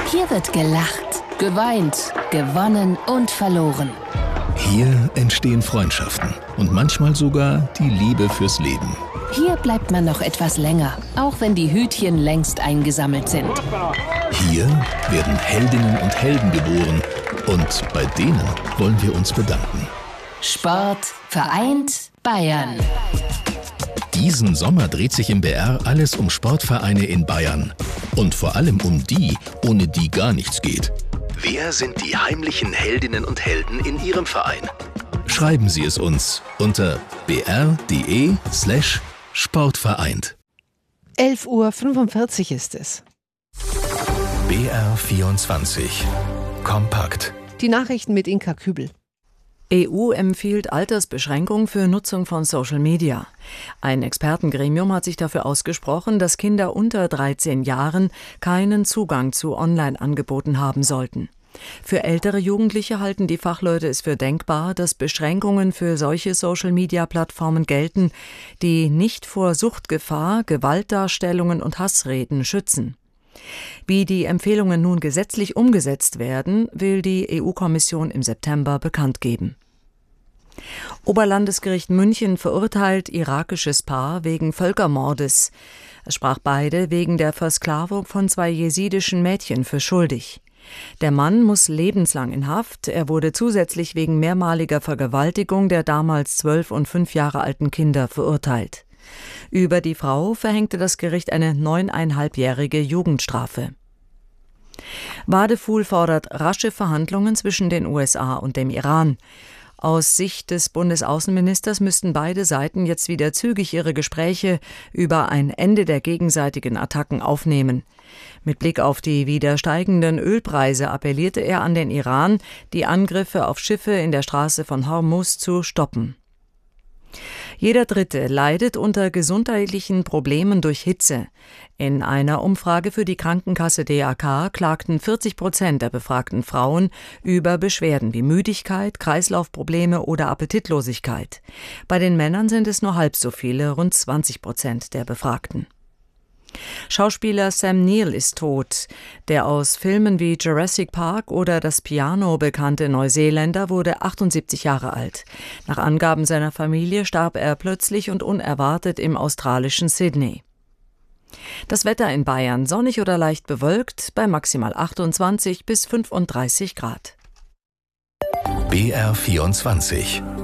Hier wird gelacht, geweint, gewonnen und verloren. Hier entstehen Freundschaften und manchmal sogar die Liebe fürs Leben. Hier bleibt man noch etwas länger, auch wenn die Hütchen längst eingesammelt sind. Hier werden Heldinnen und Helden geboren und bei denen wollen wir uns bedanken. Sport vereint Bayern. Diesen Sommer dreht sich im BR alles um Sportvereine in Bayern. Und vor allem um die, ohne die gar nichts geht. Wer sind die heimlichen Heldinnen und Helden in Ihrem Verein? Schreiben Sie es uns unter br.de/sportvereint. 11:45 Uhr ist es. BR24 Kompakt. Die Nachrichten mit Inka Kübel. EU empfiehlt Altersbeschränkung für Nutzung von Social Media. Ein Expertengremium hat sich dafür ausgesprochen, dass Kinder unter 13 Jahren keinen Zugang zu Online-Angeboten haben sollten. Für ältere Jugendliche halten die Fachleute es für denkbar, dass Beschränkungen für solche Social-Media-Plattformen gelten, die nicht vor Suchtgefahr, Gewaltdarstellungen und Hassreden schützen. Wie die Empfehlungen nun gesetzlich umgesetzt werden, will die EU-Kommission im September bekannt geben. Oberlandesgericht München verurteilt irakisches Paar wegen Völkermordes. Es sprach beide wegen der Versklavung von 2 jesidischen Mädchen für schuldig. Der Mann muss lebenslang in Haft. Er wurde zusätzlich wegen mehrmaliger Vergewaltigung der damals 12 und 5 Jahre alten Kinder verurteilt. Über die Frau verhängte das Gericht eine 9,5-jährige Jugendstrafe. Wadefuhl fordert rasche Verhandlungen zwischen den USA und dem Iran. Aus Sicht des Bundesaußenministers müssten beide Seiten jetzt wieder zügig ihre Gespräche über ein Ende der gegenseitigen Attacken aufnehmen. Mit Blick auf die wieder steigenden Ölpreise appellierte er an den Iran, die Angriffe auf Schiffe in der Straße von Hormuz zu stoppen. Jeder Dritte leidet unter gesundheitlichen Problemen durch Hitze. In einer Umfrage für die Krankenkasse DAK klagten 40% der befragten Frauen über Beschwerden wie Müdigkeit, Kreislaufprobleme oder Appetitlosigkeit. Bei den Männern sind es nur halb so viele, rund 20% der Befragten. Schauspieler Sam Neill ist tot. Der aus Filmen wie Jurassic Park oder Das Piano bekannte Neuseeländer wurde 78 Jahre alt. Nach Angaben seiner Familie starb er plötzlich und unerwartet im australischen Sydney. Das Wetter in Bayern: sonnig oder leicht bewölkt, bei maximal 28 bis 35 Grad. BR24